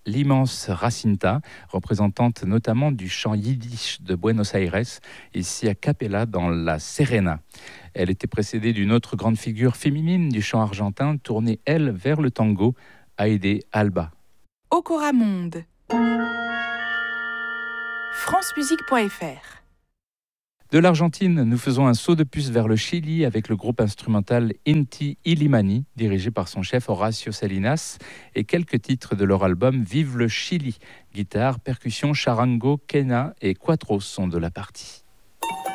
l'immense Jacinta, représentante notamment du chant yiddish de Buenos Aires, ici à Capella dans la Serena. Elle était précédée d'une autre grande figure féminine du chant argentin, tournée, elle, vers le tango, Aide Alba. Okora Monde. francemusique.fr. De l'Argentine, nous faisons un saut de puce vers le Chili avec le groupe instrumental Inti Illimani, dirigé par son chef Horacio Salinas, et quelques titres de leur album Vive le Chili. Guitare, percussion, charango, quena et cuatros sont de la partie.